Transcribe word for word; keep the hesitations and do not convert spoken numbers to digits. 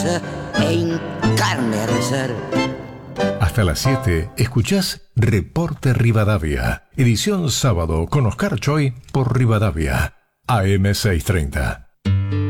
e incarne a rezar. Hasta las siete, escuchás Reporte Rivadavia, edición sábado con Oscar Choi por Rivadavia, A M seiscientos treinta.